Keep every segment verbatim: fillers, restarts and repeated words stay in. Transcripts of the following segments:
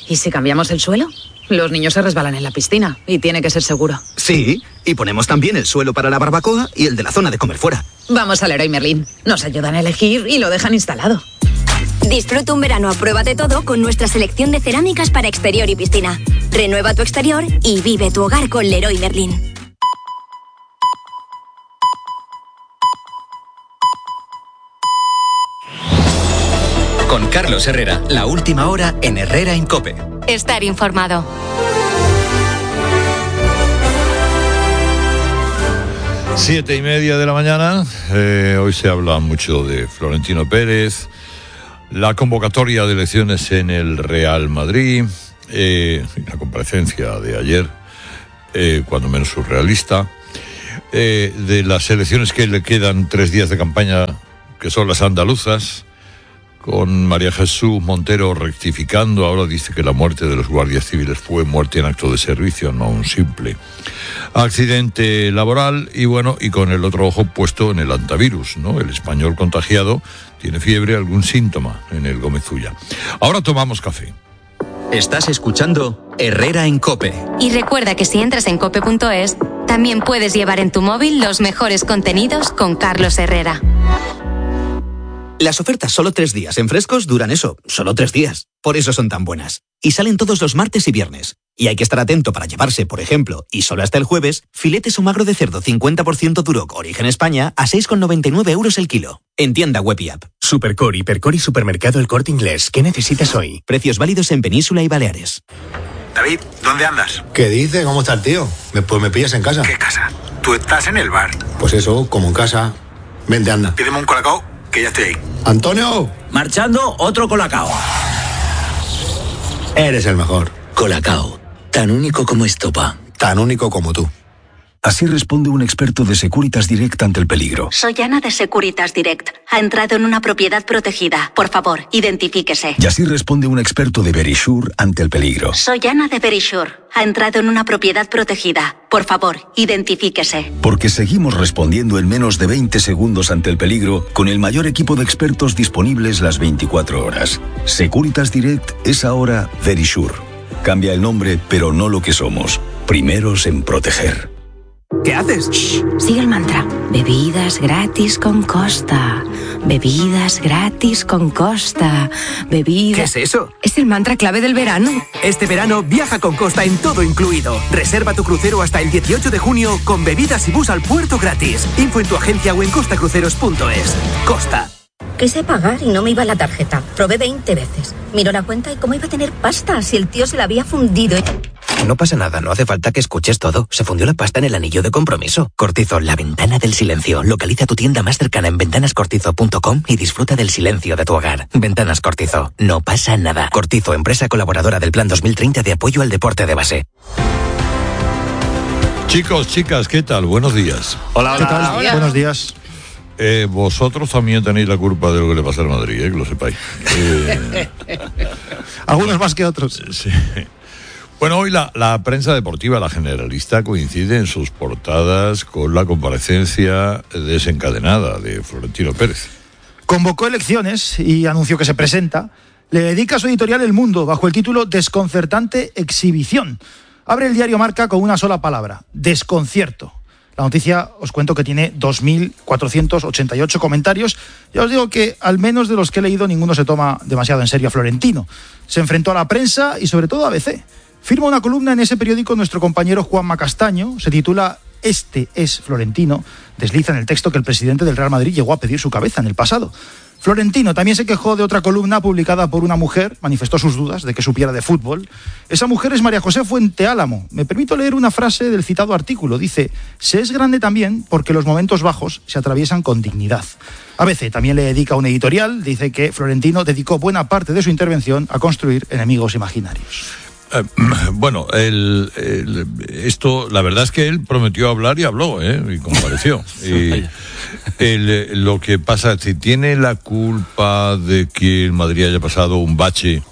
¿Y si cambiamos el suelo? Los niños se resbalan en la piscina y tiene que ser seguro. Sí, y ponemos también el suelo para la barbacoa y el de la zona de comer fuera. Vamos al Leroy Merlin. Nos ayudan a elegir y lo dejan instalado. Disfruta un verano a prueba de todo con nuestra selección de cerámicas para exterior y piscina. Renueva tu exterior y vive tu hogar con Leroy Merlin. Con Carlos Herrera, la última hora en Herrera en COPE. Estar informado. Siete y media de la mañana. Eh, hoy se habla mucho de Florentino Pérez, la convocatoria de elecciones en el Real Madrid, eh, la comparecencia de ayer, eh, cuando menos surrealista, eh, de las elecciones que le quedan tres días de campaña, que son las andaluzas, con María Jesús Montero rectificando. Ahora dice que la muerte de los guardias civiles fue muerte en acto de servicio, no un simple accidente laboral. Y bueno, y con el otro ojo puesto en el antivirus, ¿no? El español contagiado tiene fiebre, algún síntoma en el Gómez Ulla. Ahora tomamos café. Estás escuchando Herrera en COPE. Y recuerda que si entras en cope punto es, también puedes llevar en tu móvil los mejores contenidos con Carlos Herrera. Las ofertas solo tres días en Frescos duran eso, solo tres días. Por eso son tan buenas. Y salen todos los martes y viernes. Y hay que estar atento para llevarse, por ejemplo, y solo hasta el jueves, filetes o magro de cerdo cincuenta por ciento Duroc Origen España a seis con noventa y nueve euros el kilo. En tienda web y app. Supercore, Hipercore y Supermercado El Corte Inglés. ¿Qué necesitas hoy? Precios válidos en Península y Baleares. David, ¿dónde andas? ¿Qué dice? ¿Cómo está el tío? Me, pues me pillas en casa. ¿Qué casa? Tú estás en el bar. Pues eso, como en casa. Vente, anda. Pídeme un colacao, que ya estoy ahí. ¡Antonio! Marchando, otro colacao. Eres el mejor. Colacao, tan único como estopa. Tan único como tú. Así responde un experto de Securitas Direct ante el peligro. Soy Ana de Securitas Direct. Ha entrado en una propiedad protegida. Por favor, identifíquese. Y así responde un experto de Verisure ante el peligro. Soy Ana de Verisure. Ha entrado en una propiedad protegida. Por favor, identifíquese. Porque seguimos respondiendo en menos de veinte segundos ante el peligro con el mayor equipo de expertos disponibles las veinticuatro horas. Securitas Direct es ahora Verisure. Cambia el nombre, pero no lo que somos. Primeros en proteger. ¿Qué haces? Shh, sigue el mantra. Bebidas gratis con Costa. Bebidas gratis con Costa. Bebidas... ¿Qué es eso? Es el mantra clave del verano. Este verano viaja con Costa en todo incluido. Reserva tu crucero hasta el dieciocho de junio con bebidas y bus al puerto gratis. Info en tu agencia o en costacruceros punto es. Costa. Quise pagar y no me iba la tarjeta. Probé veinte veces. Miró la cuenta y cómo iba a tener pasta si el tío se la había fundido. No pasa nada, no hace falta que escuches todo. Se fundió la pasta en el anillo de compromiso. Cortizo, la ventana del silencio. Localiza tu tienda más cercana en ventanas cortizo punto com y disfruta del silencio de tu hogar. Ventanas Cortizo, no pasa nada. Cortizo, empresa colaboradora del Plan dos mil treinta de apoyo al deporte de base. Chicos, chicas, ¿qué tal? Buenos días. Hola, hola. ¿Qué tal? Hola. Buenos días. Eh, vosotros también tenéis la culpa de lo que le pasa al Madrid, eh, que lo sepáis. Eh, Algunos más que otros. Sí. Bueno, hoy la, la prensa deportiva, la generalista, coincide en sus portadas con la comparecencia desencadenada de Florentino Pérez. Convocó elecciones y anunció que se presenta. Le dedica su editorial El Mundo bajo el título Desconcertante exhibición. Abre el diario Marca con una sola palabra: desconcierto. La noticia, os cuento que tiene dos mil cuatrocientos ochenta y ocho comentarios. Ya os digo que, al menos de los que he leído, ninguno se toma demasiado en serio a Florentino. Se enfrentó a la prensa y sobre todo a A B C. Firma una columna en ese periódico nuestro compañero Juanma Castaño. Se titula Este es Florentino. Desliza en el texto que el presidente del Real Madrid llegó a pedir su cabeza en el pasado. Florentino también se quejó de otra columna publicada por una mujer, manifestó sus dudas de que supiera de fútbol. Esa mujer es María José Fuenteálamo. Me permito leer una frase del citado artículo. Dice: se es grande también porque los momentos bajos se atraviesan con dignidad. A B C también le dedica un editorial. Dice que Florentino dedicó buena parte de su intervención a construir enemigos imaginarios. Eh, bueno, el, el, esto, la verdad es que él prometió hablar y habló, ¿eh? Y compareció. Y el, lo que pasa, si tiene la culpa de que el Madrid haya pasado un bache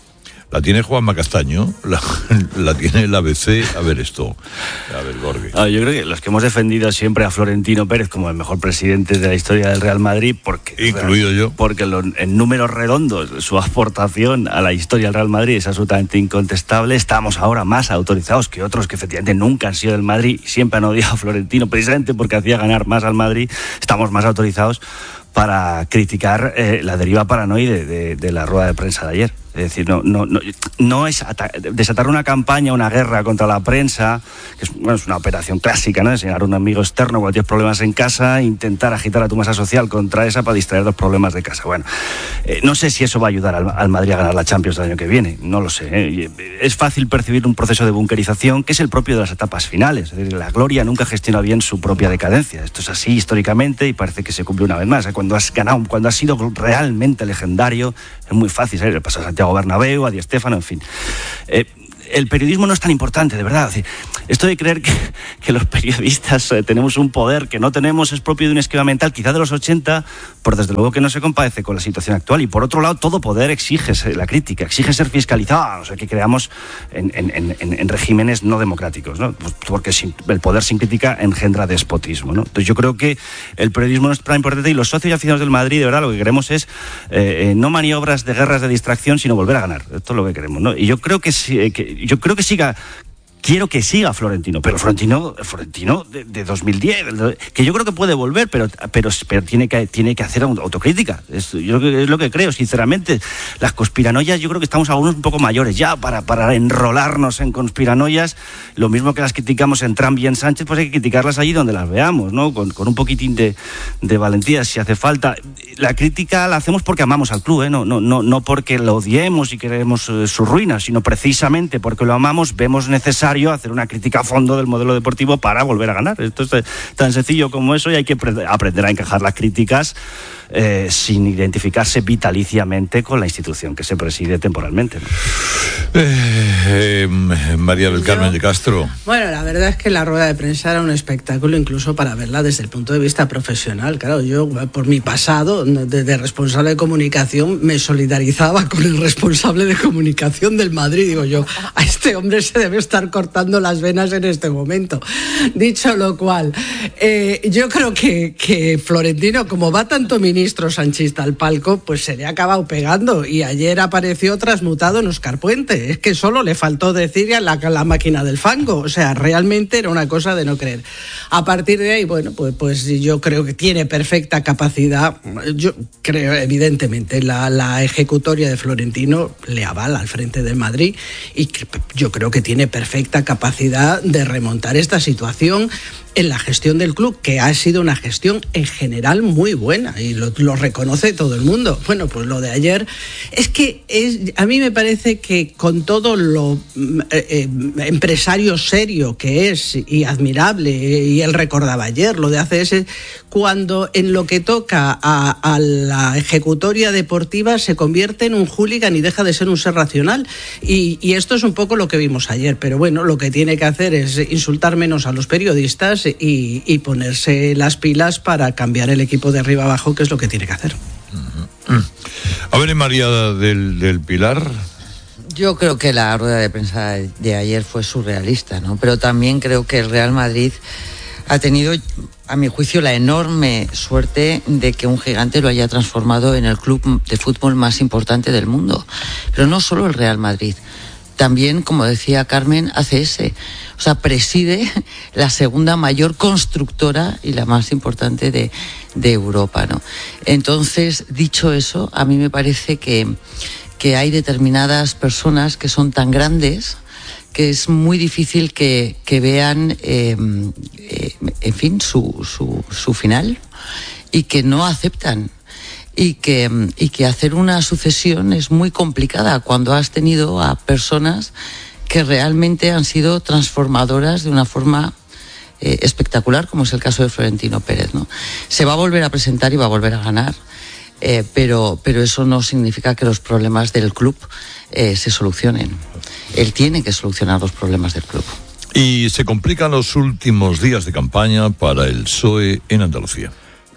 La tiene Juanma Castaño, la, la tiene el A B C. A ver esto, a ver, Gorgui. Ah, yo creo que los que hemos defendido siempre a Florentino Pérez como el mejor presidente de la historia del Real Madrid, porque incluido yo, porque lo, en números redondos su aportación a la historia del Real Madrid es absolutamente incontestable. Estamos ahora más autorizados que otros que efectivamente nunca han sido del Madrid y siempre han odiado a Florentino precisamente porque hacía ganar más al Madrid. Estamos más autorizados para criticar eh, la deriva paranoide de, de la rueda de prensa de ayer. Es decir, no, no, no, no es desatar una campaña, una guerra contra la prensa, que es, bueno, es una operación clásica, ¿no? Enseñar a un amigo externo cuando tienes problemas en casa, intentar agitar a tu masa social contra esa para distraer los problemas de casa. Bueno, eh, no sé si eso va a ayudar al, al Madrid a ganar la Champions el año que viene, no lo sé. ¿eh? Es fácil percibir un proceso de bunkerización que es el propio de las etapas finales. Es decir, la gloria nunca gestiona bien su propia decadencia. Esto es así históricamente y parece que se cumple una vez más. ¿eh? Cuando has ganado, cuando has sido realmente legendario, es muy fácil. ¿eh? El paso a Santiago Bernabéu, a Di Stéfano, en fin. Eh, el periodismo no es tan importante, de verdad. Esto de creer que, que los periodistas eh, tenemos un poder que no tenemos es propio de un esquema mental, quizá de los ochenta, pero desde luego que no se compadece con la situación actual. Y por otro lado, todo poder exige la crítica, exige ser fiscalizado, o sea, que creamos en, en, en, en regímenes no democráticos, ¿no? Pues porque sin, el poder sin crítica engendra despotismo, ¿no? Entonces yo creo que el periodismo no es tan importante y los socios y aficionados del Madrid, de verdad, lo que queremos es eh, eh, no maniobras de guerras de distracción, sino volver a ganar. Esto es lo que queremos, ¿no? Y yo creo que, eh, que yo creo que siga. Quiero que siga Florentino, pero Florentino, Florentino de, de dos mil diez, que yo creo que puede volver, pero, pero, pero tiene, que, tiene que hacer autocrítica. Es, yo es lo que creo, sinceramente. Las conspiranoias, yo creo que estamos algunos un poco mayores ya para, para enrolarnos en conspiranoias. Lo mismo que las criticamos en Trump y en Sánchez, pues hay que criticarlas allí donde las veamos, ¿no? Con, con un poquitín de, de valentía, si hace falta. La crítica la hacemos porque amamos al club, ¿eh? No, no, no, no porque lo odiemos y queremos eh, su ruina, sino precisamente porque lo amamos, vemos necesario hacer una crítica a fondo del modelo deportivo para volver a ganar. Esto es tan sencillo como eso y hay que aprender a encajar las críticas eh, sin identificarse vitaliciamente con la institución que se preside temporalmente, ¿no? Eh, eh, María del Carmen Yo, de Castro. Bueno, la verdad es que la rueda de prensa era un espectáculo incluso para verla desde el punto de vista profesional. Claro, yo por mi pasado de, de responsable de comunicación me solidarizaba con el responsable de comunicación del Madrid. Digo yo, a este hombre se debe estar cortando las venas en este momento. Dicho lo cual, eh, yo creo que, que Florentino, como va tanto ministro sanchista al palco, pues se le ha acabado pegando y ayer apareció transmutado en Óscar Puente. Es que solo le faltó decir ya la, la máquina del fango. O sea, realmente era una cosa de no creer. A partir de ahí, bueno, pues, pues yo creo que tiene perfecta capacidad. Yo creo, evidentemente, la, la ejecutoria de Florentino le avala al frente del Madrid y yo creo que tiene perfecta capacidad de remontar esta situación en la gestión del club, que ha sido una gestión en general muy buena y lo, lo reconoce todo el mundo. Bueno, pues lo de ayer es que es, a mí me parece que con todo lo eh, empresario serio que es y admirable, y él recordaba ayer lo de A C S, cuando en lo que toca a, a la ejecutoria deportiva se convierte en un hooligan y deja de ser un ser racional. Y, y esto es un poco lo que vimos ayer, pero bueno, lo que tiene que hacer es insultar menos a los periodistas Y, y ponerse las pilas para cambiar el equipo de arriba abajo, que es lo que tiene que hacer. A ver, María del, del Pilar. Yo creo que la rueda de prensa de ayer fue surrealista, ¿no? Pero también creo que el Real Madrid ha tenido, a mi juicio, la enorme suerte de que un gigante lo haya transformado en el club de fútbol más importante del mundo. Pero no solo el Real Madrid, también, como decía Carmen, A C S. O sea, preside la segunda mayor constructora y la más importante de, de Europa, ¿no? Entonces, dicho eso, a mí me parece que, que hay determinadas personas que son tan grandes que es muy difícil que, que vean, eh, eh, en fin, su, su, su final y que no aceptan. Y que, y que hacer una sucesión es muy complicada cuando has tenido a personas que realmente han sido transformadoras de una forma eh, espectacular, como es el caso de Florentino Pérez, ¿no? Se va a volver a presentar y va a volver a ganar, eh, pero, pero eso no significa que los problemas del club eh, se solucionen. Él tiene que solucionar los problemas del club. Y se complican los últimos días de campaña para el P S O E en Andalucía.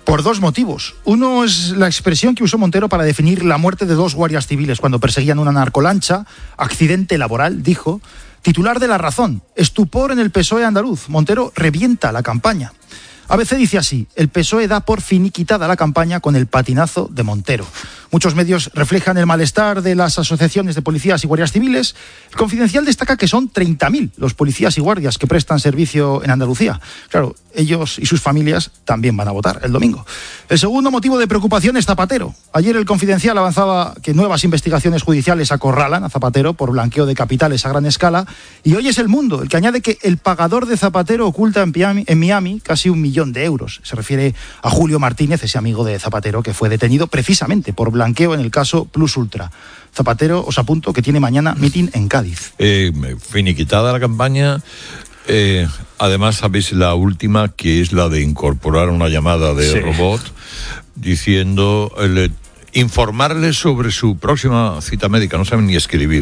Por dos motivos. Uno es la expresión que usó Montero para definir la muerte de dos guardias civiles cuando perseguían una narcolancha. Accidente laboral, dijo. Titular de La Razón. Estupor en el P S O E andaluz. Montero revienta la campaña. A B C dice así: el P S O E da por finiquitada la campaña con el patinazo de Montero. Muchos medios reflejan el malestar de las asociaciones de policías y guardias civiles. El Confidencial destaca que son treinta mil los policías y guardias que prestan servicio en Andalucía. Claro, ellos y sus familias también van a votar el domingo. El segundo motivo de preocupación es Zapatero. Ayer el Confidencial avanzaba que nuevas investigaciones judiciales acorralan a Zapatero por blanqueo de capitales a gran escala. Y hoy es El Mundo el que añade que el pagador de Zapatero oculta en Miami, en Miami casi un millón de euros. Se refiere a Julio Martínez, ese amigo de Zapatero que fue detenido precisamente por blanqueo en el caso Plus Ultra. Zapatero, os apunto, que tiene mañana mitin en Cádiz. Eh, finiquitada la campaña. Eh, además, sabéis la última, que es la de incorporar una llamada de sí. robot diciendo, eh, informarles sobre su próxima cita médica. No saben ni escribir.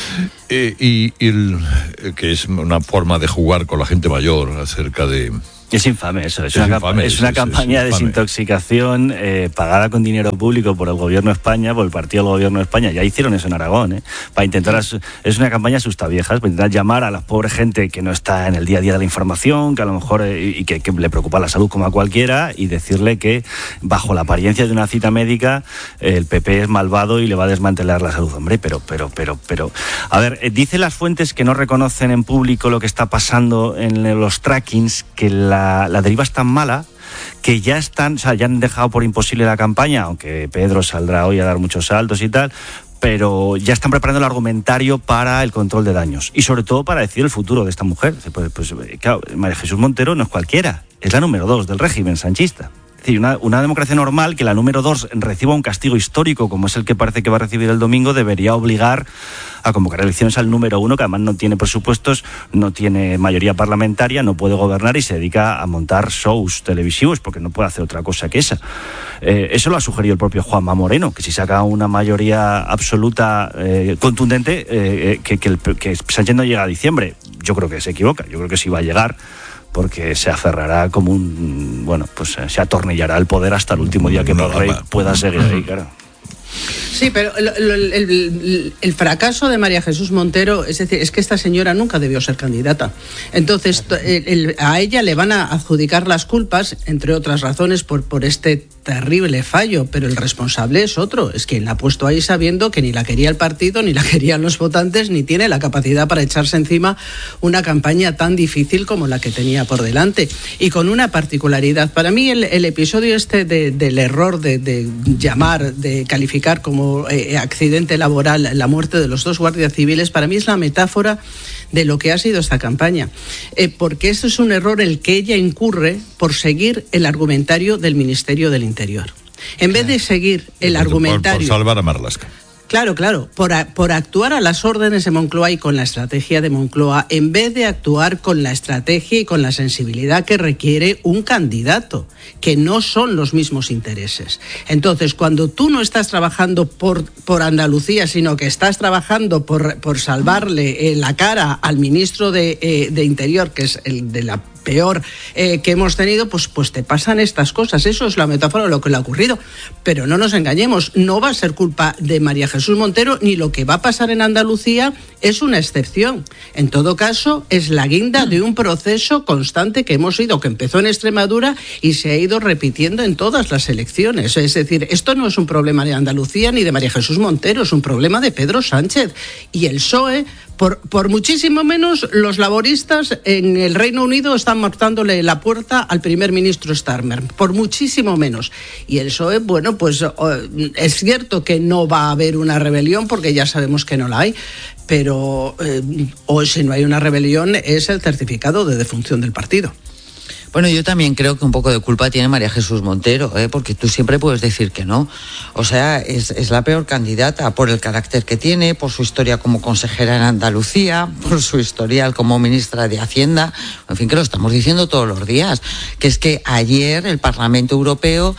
Eh, y, y el, eh, que es una forma de jugar con la gente mayor acerca de... Es infame eso, es, es una, infame, es una es, campaña es de desintoxicación eh, pagada con dinero público por el gobierno de España, por el partido del gobierno de España. Ya hicieron eso en Aragón, ¿eh? Para intentar, es una campaña asustaviejas, para intentar llamar a la pobre gente que no está en el día a día de la información, que a lo mejor eh, y que, que le preocupa la salud como a cualquiera, y decirle que bajo la apariencia de una cita médica eh, el P P es malvado y le va a desmantelar la salud. Hombre, pero, pero, pero, pero... A ver, eh, dice las fuentes que no reconocen en público lo que está pasando en los trackings, que la La, la deriva es tan mala que ya están, o sea, ya han dejado por imposible la campaña, aunque Pedro saldrá hoy a dar muchos saltos y tal, pero ya están preparando el argumentario para el control de daños y sobre todo para decidir el futuro de esta mujer. Pues, pues claro, María Jesús Montero no es cualquiera, es la número dos del régimen sanchista. Es decir, una, una democracia normal, que la número dos reciba un castigo histórico como es el que parece que va a recibir el domingo, debería obligar a convocar elecciones al número uno, que además no tiene presupuestos, no tiene mayoría parlamentaria, no puede gobernar y se dedica a montar shows televisivos porque no puede hacer otra cosa que esa. Eh, eso lo ha sugerido el propio Juanma Moreno, que si saca una mayoría absoluta eh, contundente, eh, que, que, el, que Sánchez no llega a diciembre. Yo creo que se equivoca, yo creo que sí va a llegar, porque se aferrará como un... Bueno, pues se atornillará el poder hasta el último día que no, el rey no, pueda seguir ahí, claro. Sí, pero el, el, el, el fracaso de María Jesús Montero, es decir, es que esta señora nunca debió ser candidata. Entonces, el, el, a ella le van a adjudicar las culpas, entre otras razones, por, por este terrible fallo, pero el responsable es otro. Es quien la ha puesto ahí sabiendo que ni la quería el partido, ni la querían los votantes, ni tiene la capacidad para echarse encima una campaña tan difícil como la que tenía por delante. Y con una particularidad. Para mí, el, el episodio este de, del error de, de llamar, de calificar como eh, accidente laboral la muerte de los dos guardias civiles, para mí es la metáfora de lo que ha sido esta campaña, eh, porque eso es un error el que ella incurre por seguir el argumentario del Ministerio del Interior. En vez de seguir el por, argumentario... Por, por salvar a Marlaska. Claro, claro, por, a, por actuar a las órdenes de Moncloa y con la estrategia de Moncloa, en vez de actuar con la estrategia y con la sensibilidad que requiere un candidato, que no son los mismos intereses. Entonces, cuando tú no estás trabajando por, por Andalucía, sino que estás trabajando por, por salvarle eh, la cara al ministro de, eh, de Interior, que es el de la peor eh, que hemos tenido, pues, pues te pasan estas cosas. Eso es la metáfora de lo que le ha ocurrido. Pero no nos engañemos, no va a ser culpa de María Jesús Montero, ni lo que va a pasar en Andalucía es una excepción. En todo caso, es la guinda de un proceso constante que hemos ido, que empezó en Extremadura y se ha ido repitiendo en todas las elecciones. Es decir, esto no es un problema de Andalucía ni de María Jesús Montero, es un problema de Pedro Sánchez. Y el P S O E, por, por muchísimo menos, los laboristas en el Reino Unido están marcándole la puerta al primer ministro Starmer, por muchísimo menos. Y el P S O E, bueno, pues es cierto que no va a haber una rebelión, porque ya sabemos que no la hay, pero eh, o si no hay una rebelión es el certificado de defunción del partido. Bueno, yo también creo que un poco de culpa tiene María Jesús Montero, ¿eh? Porque tú siempre puedes decir que no. O sea, es, es la peor candidata por el carácter que tiene, por su historia como consejera en Andalucía, por su historial como ministra de Hacienda. En fin, que lo estamos diciendo todos los días. Que es que ayer el Parlamento Europeo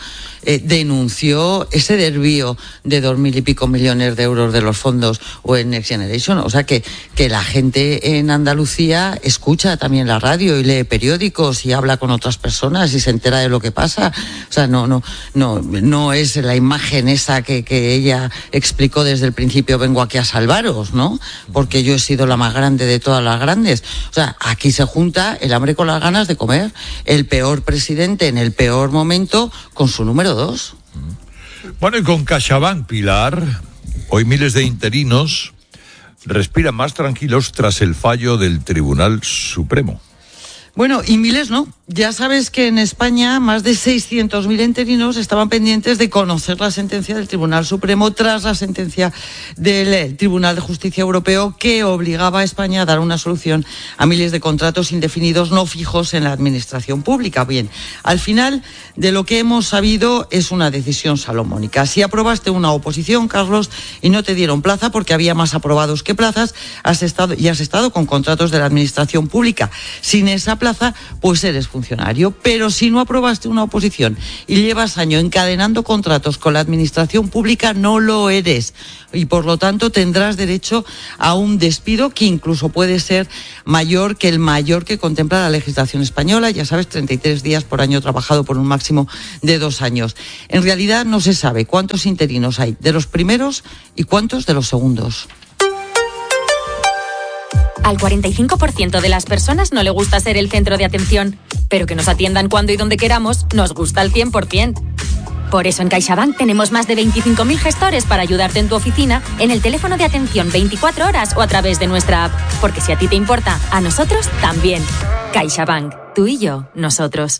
eh, denunció ese desvío de dos mil y pico millones de euros de los fondos U E Next Generation. O sea que, que la gente en Andalucía escucha también la radio y lee periódicos y habla con otras personas y se entera de lo que pasa. O sea, no, no, no, no es la imagen esa que, que ella explicó desde el principio, vengo aquí a salvaros, ¿no? Porque yo he sido la más grande de todas las grandes. O sea, aquí se junta el hambre con las ganas de comer. El peor presidente en el peor momento con su número dos. Bueno, y con CaixaBank, Pilar, hoy miles de interinos respiran más tranquilos tras el fallo del Tribunal Supremo. Bueno, y miles no. Ya sabes que en España más de seiscientos mil interinos estaban pendientes de conocer la sentencia del Tribunal Supremo tras la sentencia del Tribunal de Justicia Europeo que obligaba a España a dar una solución a miles de contratos indefinidos no fijos en la administración pública. Bien, al final de lo que hemos sabido es una decisión salomónica. Si aprobaste una oposición, Carlos, y no te dieron plaza porque había más aprobados que plazas, has estado y has estado con contratos de la administración pública. Sin esa plaza, pues eres funcionario. Pero si no aprobaste una oposición y llevas años encadenando contratos con la administración pública, no lo eres. Y por lo tanto tendrás derecho a un despido que incluso puede ser mayor que el mayor que contempla la legislación española. Ya sabes, treinta y tres días por año trabajado por un máximo de dos años. En realidad no se sabe cuántos interinos hay de los primeros y cuántos de los segundos. Al cuarenta y cinco por ciento de las personas no le gusta ser el centro de atención, pero que nos atiendan cuando y donde queramos nos gusta al cien por ciento. Por eso en CaixaBank tenemos más de veinticinco mil gestores para ayudarte en tu oficina, en el teléfono de atención veinticuatro horas o a través de nuestra app. Porque si a ti te importa, a nosotros también. CaixaBank, tú y yo, nosotros.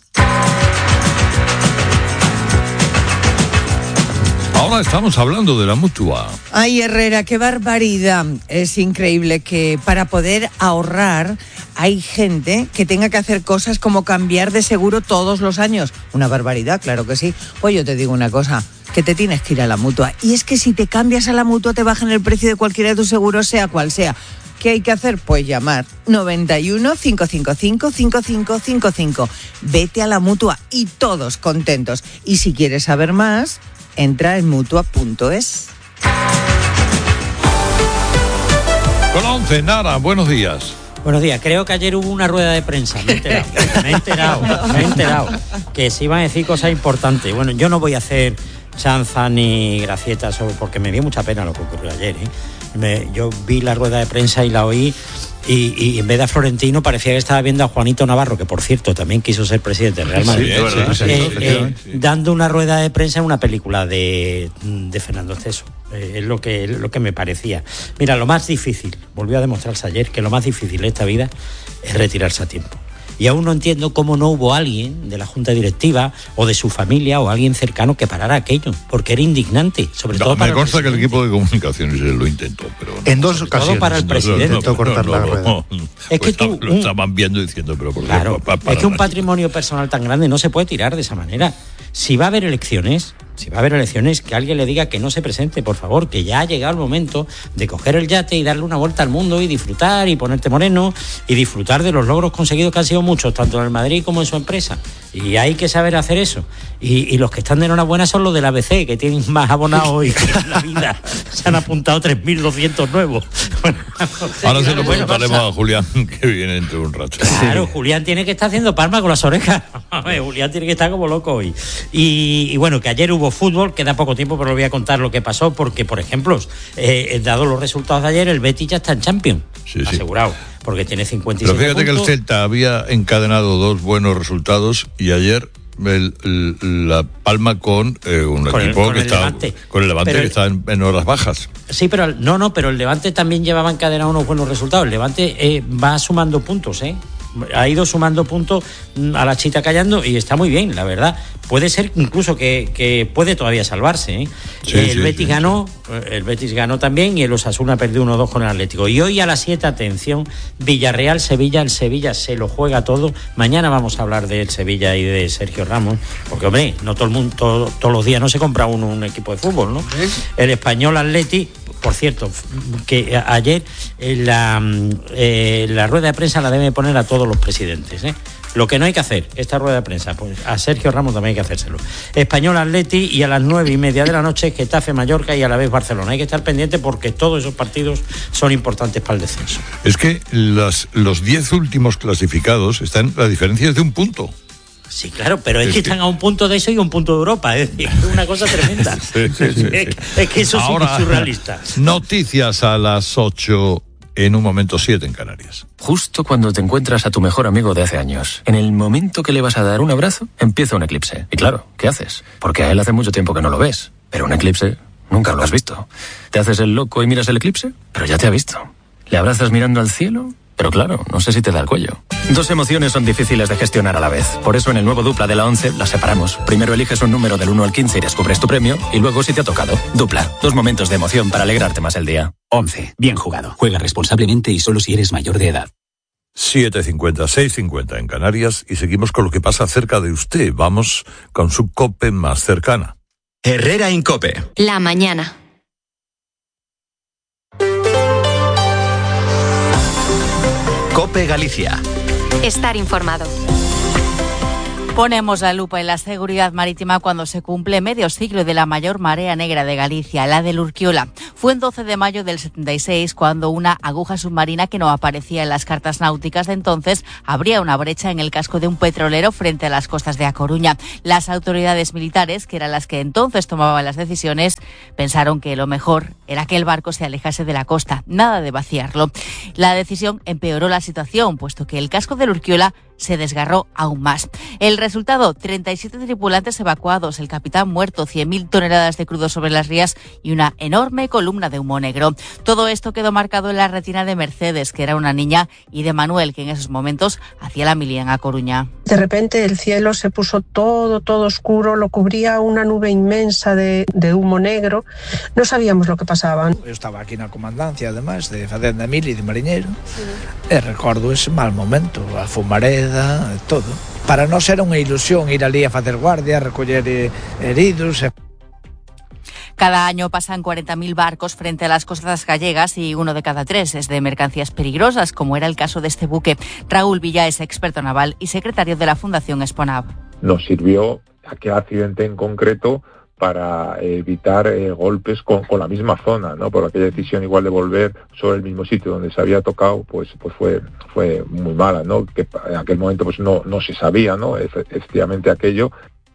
Ahora estamos hablando de la Mutua. Ay, Herrera, qué barbaridad. Es increíble que para poder ahorrar hay gente que tenga que hacer cosas como cambiar de seguro todos los años. Una barbaridad, claro que sí. Pues yo te digo una cosa, que te tienes que ir a la Mutua. Y es que si te cambias a la Mutua te bajan el precio de cualquiera de tus seguros, sea cual sea. ¿Qué hay que hacer? Pues llamar noventa y uno, cinco cinco cinco, cinco cinco cinco cinco. Vete a la Mutua y todos contentos. Y si quieres saber más, entra en mutua punto es. Con la once, Nara, buenos días. Buenos días, creo que ayer hubo una rueda de prensa, me he enterado, me he enterado, me he enterado, que se iban a decir cosas importantes. Bueno, yo no voy a hacer chanza ni gracietas, porque me dio mucha pena lo que ocurrió ayer, ¿eh? Me, yo vi la rueda de prensa y la oí, y, y en vez de a Florentino parecía que estaba viendo a Juanito Navarro, que por cierto también quiso ser presidente del Real Madrid, sí, verdad, sí, eh, sí, eh, sí. dando una rueda de prensa en una película de, de Fernando Esteso. Eh, es lo que, lo que me parecía. Mira, lo más difícil, volvió a demostrarse ayer, que lo más difícil de esta vida es retirarse a tiempo. Y aún no entiendo cómo no hubo alguien de la Junta Directiva o de su familia o alguien cercano que parara aquello, porque era indignante, sobre no, todo para me consta que el equipo de comunicaciones lo intentó, pero no, en dos ocasiones. Todo para el presidente. No, no, no, cortar no, la no, rueda. no, no. Es que pues tú, lo estaban viendo diciendo, pero por claro, para, para es que un nadie. patrimonio personal tan grande no se puede tirar de esa manera. Si va a haber elecciones, si va a haber elecciones, que alguien le diga que no se presente, por favor, que ya ha llegado el momento de coger el yate y darle una vuelta al mundo y disfrutar y ponerte moreno y disfrutar de los logros conseguidos, que han sido muchos, tanto en el Madrid como en su empresa. Y hay que saber hacer eso. Y, y los que están de enhorabuena son los del A B C, que tienen más abonados hoy que en la vida. Se han apuntado tres mil doscientos nuevos. Bueno, ahora se lo preguntaremos a Julián, que viene dentro de un rato. Claro, Julián tiene que estar haciendo palmas con las orejas. Julián tiene que estar como loco hoy. Y, y bueno, que ayer hubo fútbol, queda poco tiempo, pero voy a contar lo que pasó, porque, por ejemplo, eh, dado los resultados de ayer, el Betis ya está en Champions, sí, asegurado, sí. Porque tiene cincuenta y siete Pero fíjate puntos. Que el Celta había encadenado dos buenos resultados y ayer el, el, la palma con eh, un con equipo el, con que el está Levante. con el Levante, pero que el, está en, en horas bajas. Sí, pero el, no, no, pero el Levante también llevaba encadenado unos buenos resultados. El Levante eh, va sumando puntos, ¿eh? Ha ido sumando puntos a la chita callando y está muy bien, la verdad. Puede ser incluso que, que puede todavía salvarse, ¿eh? Sí, el sí, Betis sí, ganó, sí. el Betis ganó también y el Osasuna perdió uno dos con el Atlético. Y hoy a las siete, atención, Villarreal, Sevilla, el Sevilla se lo juega todo. Mañana vamos a hablar del Sevilla y de Sergio Ramos, porque hombre, no todo el mundo, todo, todos los días no se compra uno un equipo de fútbol, ¿no? ¿Eh? El Español Atleti, por cierto, que ayer eh, la, eh, la rueda de prensa la debe poner a todos los presidentes, ¿eh? Lo que no hay que hacer, esta rueda de prensa, pues a Sergio Ramos también hay que hacérselo. Español Atleti y a las nueve y media de la noche Getafe Mallorca y a la vez Barcelona. Hay que estar pendiente porque todos esos partidos son importantes para el descenso. Es que las, los diez últimos clasificados están, la diferencia es de un punto. Sí, claro, pero es, es que, que están a un punto de eso y un punto de Europa, es decir, es una cosa tremenda. Sí, sí, sí, es, sí. es que eso Ahora, sí es surrealista. Noticias a las ocho, en un momento siete en Canarias. Justo cuando te encuentras a tu mejor amigo de hace años, en el momento que le vas a dar un abrazo, empieza un eclipse. Y claro, ¿qué haces? Porque a él hace mucho tiempo que no lo ves, pero un eclipse nunca lo has visto. ¿Te haces el loco y miras el eclipse? Pero ya te ha visto. ¿Le abrazas mirando al cielo? Pero claro, no sé si te da el cuello. Dos emociones son difíciles de gestionar a la vez. Por eso en el nuevo Dupla de la once las separamos. Primero eliges un número del uno al quince y descubres tu premio. Y luego si te ha tocado. Dupla. Dos momentos de emoción para alegrarte más el día. once. Bien jugado. Juega responsablemente y solo si eres mayor de edad. siete cincuenta, seis cincuenta en Canarias y seguimos con lo que pasa cerca de usted. Vamos con su COPE más cercana. Herrera en COPE. La mañana. COPE Galicia. Estar informado. Ponemos la lupa en la seguridad marítima cuando se cumple medio siglo de la mayor marea negra de Galicia, la del Urquiola. Fue el doce de mayo del setenta y seis cuando una aguja submarina que no aparecía en las cartas náuticas de entonces abría una brecha en el casco de un petrolero frente a las costas de A Coruña. Las autoridades militares, que eran las que entonces tomaban las decisiones, pensaron que lo mejor era que el barco se alejase de la costa, nada de vaciarlo. La decisión empeoró la situación, puesto que el casco del Urquiola se desgarró aún más. El resultado, treinta y siete tripulantes evacuados, el capitán muerto, cien mil toneladas de crudo sobre las rías y una enorme columna de humo negro. Todo esto quedó marcado en la retina de Mercedes, que era una niña, y de Manuel, que en esos momentos hacía la mili en A Coruña. De repente el cielo se puso todo, todo oscuro, lo cubría una nube inmensa de, de humo negro. No sabíamos lo que pasaba. Eu estaba aquí na comandancia, además, de facenda mili de mariñeiro, sí. E recordo ese mal momento, a fumareda, todo. Para nós era unha ilusión ir ali a facer guardia, a recoller heridos. Cada año pasan cuarenta mil barcos frente a las costas gallegas y uno de cada tres es de mercancías peligrosas, como era el caso de este buque. Raúl Villa es experto naval y secretario de la Fundación Exponav. Nos sirvió aquel accidente en concreto para evitar eh, golpes con, con la misma zona, ¿no? Por aquella decisión igual de volver sobre el mismo sitio donde se había tocado, pues pues fue fue muy mala, ¿no? Que en aquel momento pues no no se sabía, ¿no? Efectivamente aquello.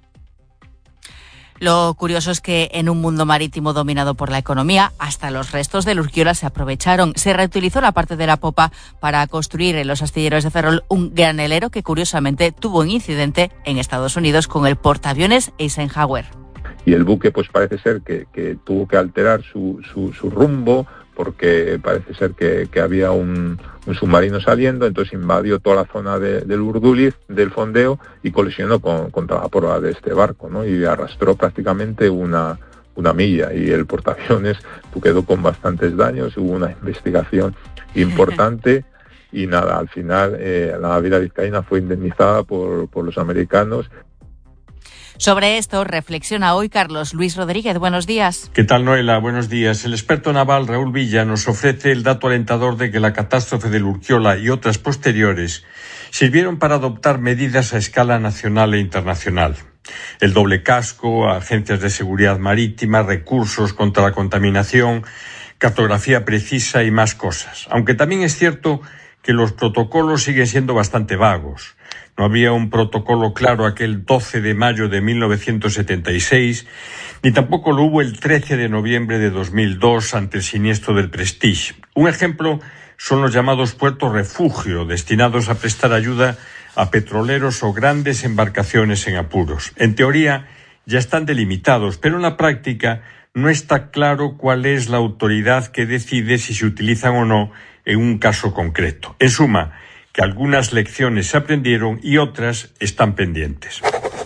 Lo curioso es que en un mundo marítimo dominado por la economía, hasta los restos del Urquiola se aprovecharon. Se reutilizó la parte de la popa para construir en los astilleros de Ferrol un granelero que curiosamente tuvo un incidente en Estados Unidos con el portaaviones Eisenhower. Y el buque pues parece ser que, que tuvo que alterar su, su, su rumbo porque parece ser que, que había un, un submarino saliendo, entonces invadió toda la zona de, del Urduliz, del fondeo, y colisionó con, contra la proa de este barco, ¿no? Y arrastró prácticamente una, una milla, y el portaaviones quedó con bastantes daños. Hubo una investigación importante y nada, al final eh, la naviera vizcaína fue indemnizada por, por los americanos. Sobre esto reflexiona hoy Carlos Luis Rodríguez. Buenos días. ¿Qué tal, Noela? Buenos días. El experto naval Raúl Villa nos ofrece el dato alentador de que la catástrofe del Urquiola y otras posteriores sirvieron para adoptar medidas a escala nacional e internacional. El doble casco, agencias de seguridad marítima, recursos contra la contaminación, cartografía precisa y más cosas. Aunque también es cierto que los protocolos siguen siendo bastante vagos. No había un protocolo claro aquel doce de mayo de mil novecientos setenta y seis, ni tampoco lo hubo el trece de noviembre de dos mil dos ante el siniestro del Prestige. Un ejemplo son los llamados puertos refugio, destinados a prestar ayuda a petroleros o grandes embarcaciones en apuros. En teoría ya están delimitados, pero en la práctica no está claro cuál es la autoridad que decide si se utilizan o no en un caso concreto. En suma, que algunas lecciones se aprendieron y otras están pendientes.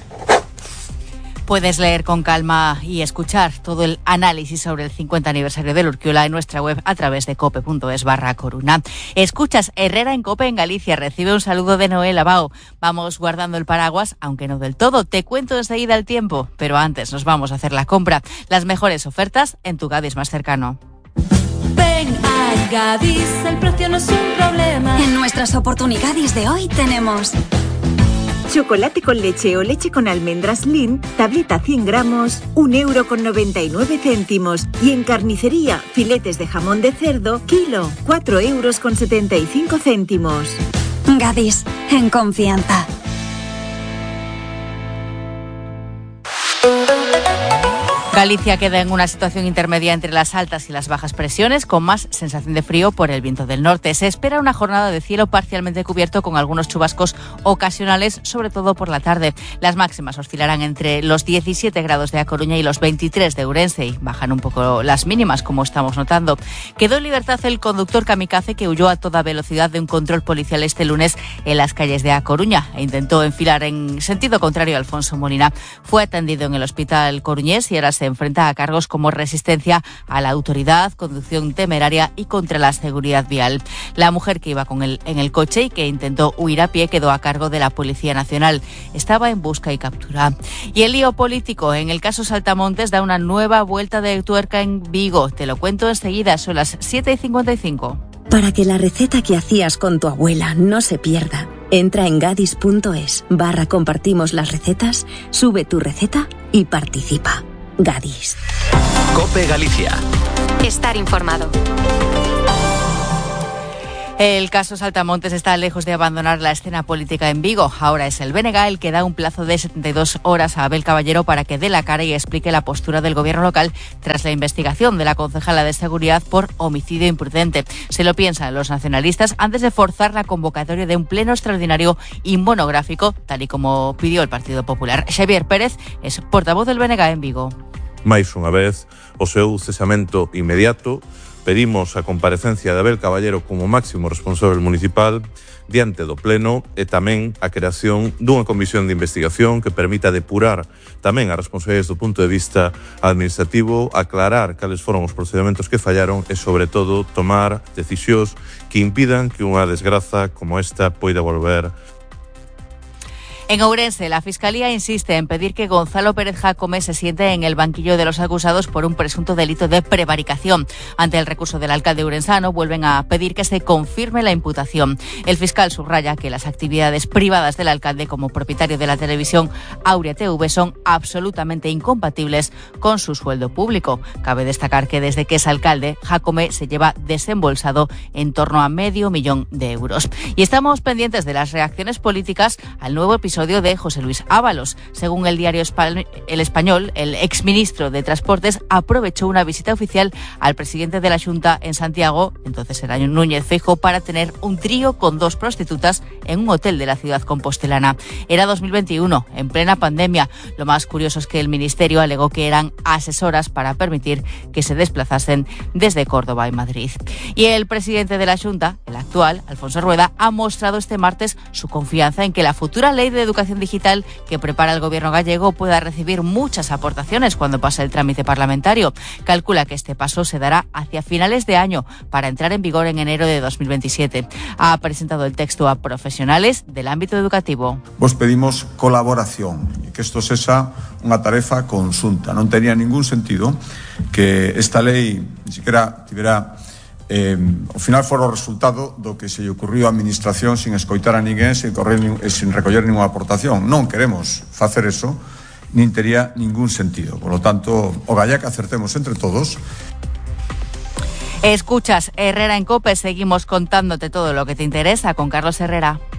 Puedes leer con calma y escuchar todo el análisis sobre el cincuenta aniversario del Urquiola en nuestra web a través de cope punto es barra Coruna. Escuchas Herrera en COPE en Galicia. Recibe un saludo de Noel Abao. Vamos guardando el paraguas, aunque no del todo. Te cuento enseguida el tiempo, pero antes nos vamos a hacer la compra. Las mejores ofertas en tu Gadis más cercano. Ven a Gadis, el precio no es un problema. En nuestras oportunidades de hoy tenemos chocolate con leche o leche con almendras Lindt, tableta cien gramos, un euro con noventa y nueve céntimos. Y en carnicería, filetes de jamón de cerdo, kilo, cuatro euros con setenta y cinco céntimos. Gadis, en confianza. Galicia queda en una situación intermedia entre las altas y las bajas presiones, con más sensación de frío por el viento del norte. Se espera una jornada de cielo parcialmente cubierto con algunos chubascos ocasionales, sobre todo por la tarde. Las máximas oscilarán entre los diecisiete grados de A Coruña y los veintitrés de Ourense, y bajan un poco las mínimas, como estamos notando. Quedó en libertad el conductor kamikaze que huyó a toda velocidad de un control policial este lunes en las calles de A Coruña e intentó enfilar en sentido contrario a Alfonso Molina. Fue atendido en el hospital coruñés y ahora se enfrenta a cargos como resistencia a la autoridad, conducción temeraria y contra la seguridad vial. La mujer que iba con él en el coche y que intentó huir a pie quedó a cargo de la Policía Nacional. Estaba en busca y captura. Y el lío político en el caso Saltamontes da una nueva vuelta de tuerca en Vigo. Te lo cuento enseguida, son las siete y cincuenta y cinco. Para que la receta que hacías con tu abuela no se pierda, entra en gadis punto es barra compartimos las recetas, sube tu receta y participa. Gadis. COPE Galicia. Estar informado. El caso Saltamontes está lejos de abandonar la escena política en Vigo. Ahora es el B N G el que da un plazo de setenta y dos horas a Abel Caballero para que dé la cara y explique la postura del gobierno local tras la investigación de la concejala de Seguridad por homicidio imprudente. Se lo piensan los nacionalistas antes de forzar la convocatoria de un pleno extraordinario y monográfico, tal y como pidió el Partido Popular. Xavier Pérez es portavoz del B N G en Vigo. Mais unha vez, o seu cesamento inmediato. Pedimos a comparecencia de Abel Caballero como máximo responsável municipal diante do Pleno e tamén a creación dunha comisión de investigación que permita depurar tamén as responsabilidades do punto de vista administrativo, aclarar cales foron os procedimentos que fallaron e, sobre todo, tomar decisións que impidan que unha desgraza como esta poida volver. En Ourense, la Fiscalía insiste en pedir que Gonzalo Pérez Jácome se siente en el banquillo de los acusados por un presunto delito de prevaricación. Ante el recurso del alcalde ourensano, vuelven a pedir que se confirme la imputación. El fiscal subraya que las actividades privadas del alcalde como propietario de la televisión Aurea T V son absolutamente incompatibles con su sueldo público. Cabe destacar que desde que es alcalde, Jácome se lleva desembolsado en torno a medio millón de euros. Y estamos pendientes de las reacciones políticas al nuevo episodio de José Luis Ábalos. Según el diario El Español, el exministro de Transportes aprovechó una visita oficial al presidente de la Xunta en Santiago, entonces era Núñez Feijóo, para tener un trío con dos prostitutas en un hotel de la ciudad compostelana. Era dos mil veintiuno, en plena pandemia. Lo más curioso es que el ministerio alegó que eran asesoras para permitir que se desplazasen desde Córdoba y Madrid. Y el presidente de la Xunta, el actual, Alfonso Rueda, ha mostrado este martes su confianza en que la futura ley de educación digital que prepara el gobierno gallego pueda recibir muchas aportaciones cuando pase el trámite parlamentario. Calcula que este paso se dará hacia finales de año para entrar en vigor en enero de dos mil veintisiete. Ha presentado el texto a profesionales del ámbito educativo. Vos pedimos colaboración e que isto sexa unha tarefa conxunta. Non tería ningún sentido que esta lei ni siquiera tivera Eh, ao final fora o resultado do que se lle ocurriu á administración sin escoitar a ninguén, sin, correr, sin recoller ninguna aportación. Non queremos facer eso, nin tería ningún sentido. Por lo tanto, o galla que acertemos entre todos. Escuchas Herrera en COPE, seguimos contándote todo lo que te interesa con Carlos Herrera.